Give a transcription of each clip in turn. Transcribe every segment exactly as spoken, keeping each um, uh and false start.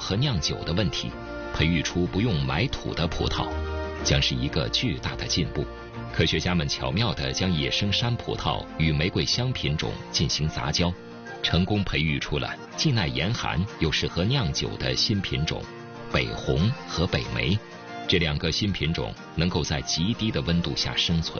和酿酒的问题，培育出不用埋土的葡萄，将是一个巨大的进步。科学家们巧妙地将野生山葡萄与玫瑰香品种进行杂交，成功培育出了既耐严寒又适合酿酒的新品种北红和北梅。这两个新品种能够在极低的温度下生存。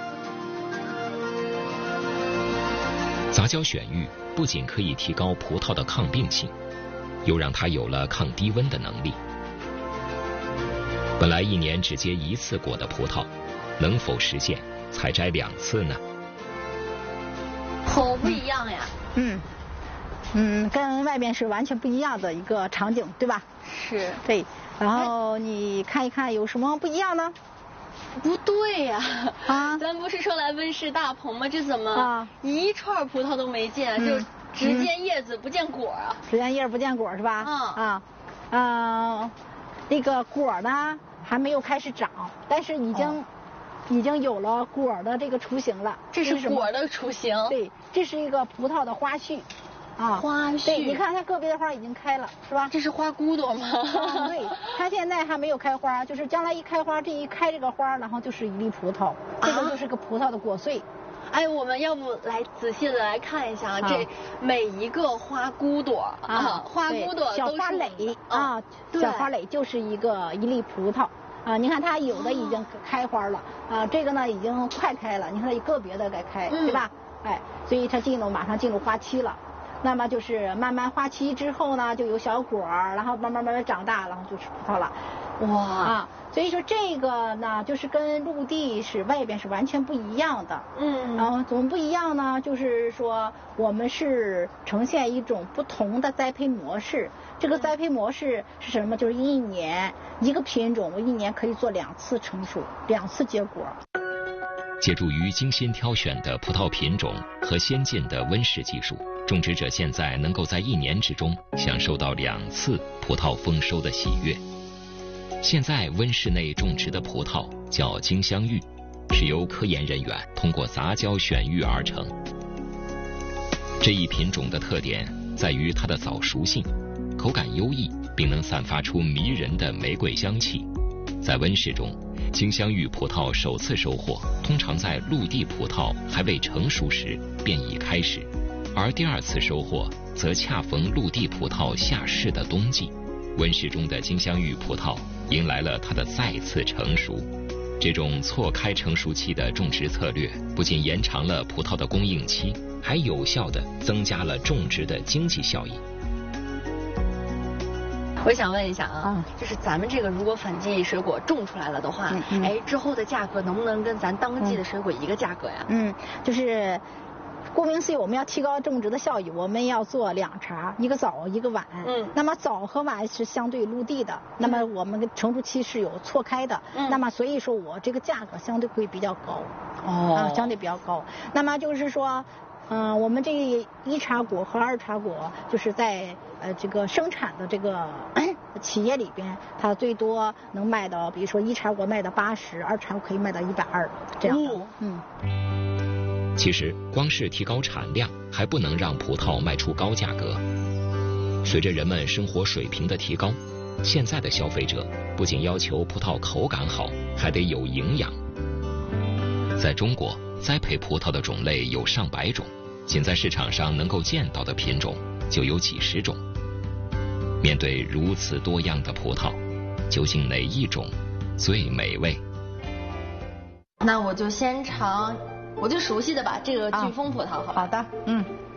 杂交选育不仅可以提高葡萄的抗病性，又让它有了抗低温的能力。本来一年只结一次果的葡萄，能否实现采摘两次呢？ 好不一样呀！ 嗯嗯，跟外面是完全不一样的一个场景，对吧？ 是。 对，然后你看一看有什么不一样呢？ 不对呀！ 啊， 咱不是说来温室大棚吗？这怎么啊一串葡萄都没见， 嗯、 就只见叶子、嗯、不见果啊？ 只见叶不见果是吧？ 嗯啊，呃，那个果呢还没有开始长，但是已经、哦、已经有了果的这个雏形了。 这是果的雏形？ 对，这是一个葡萄的花序。啊， 花序， 对，你看它个别的花已经开了，是吧？ 这是花骨朵吗？ 啊、对，它现在还没有开花，就是将来一开花，这一开这个花，然后就是一粒葡萄，这个就是个葡萄的果穗。 哎，我们要不来仔细的来看一下啊，这每一个花骨朵啊，花骨朵小花蕾啊，小花蕾就是一个一粒葡萄啊。你看它有的已经开花了啊，这个呢已经快开了，你看它个别的该开，对吧？哎，所以它进入马上进入花期了。那么就是慢慢花期之后呢，就有小果儿，然后慢慢慢慢长大，然后就吃葡萄了。 哇啊，所以说这个呢，就是跟陆地是外边是完全不一样的。 嗯。 然后怎么不一样呢？就是说我们是呈现一种不同的栽培模式。这个栽培模式是什么？就是一年一个品种，我一年可以做两次成熟，两次结果。 借助于精心挑选的葡萄品种和先进的温室技术，种植者现在能够在一年之中享受到两次葡萄丰收的喜悦。现在温室内种植的葡萄叫金镶玉，是由科研人员通过杂交选育而成。这一品种的特点在于它的早熟性，口感优异，并能散发出迷人的玫瑰香气。在温室中，金镶玉葡萄首次收获通常在陆地葡萄还未成熟时便已开始，而第二次收获则恰逢陆地葡萄下市的冬季。温室中的金镶玉葡萄迎来了它的再次成熟。这种错开成熟期的种植策略不仅延长了葡萄的供应期，还有效地增加了种植的经济效益。 我想问一下啊，嗯、就是咱们这个如果反季水果种出来了的话，嗯嗯、哎，之后的价格能不能跟咱当季的水果一个价格呀？ 嗯，就是顾名思义，我们要提高种植的效益，我们要做两茬，一个早一个晚。嗯，那么早和晚是相对陆地的，那么我们成熟期是有错开的。嗯，那么所以说我这个价格相对会比较高。 哦， 啊，相对比较高。那么就是说。嗯、呃，我们这一茬果和二茬果，就是在呃这个生产的这个企业里边，它最多能卖到，比如说一茬果卖到八十，二茬可以卖到一百二，这样的。哦、 嗯。其实，光是提高产量还不能让葡萄卖出高价格。随着人们生活水平的提高，现在的消费者不仅要求葡萄口感好，还得有营养。在中国，栽培葡萄的种类有上百种，仅在市场上能够见到的品种就有几十种。面对如此多样的葡萄，究竟哪一种最美味？ 那我就先尝我最熟悉的吧，这个飓风葡萄，好吧？ 好的，嗯。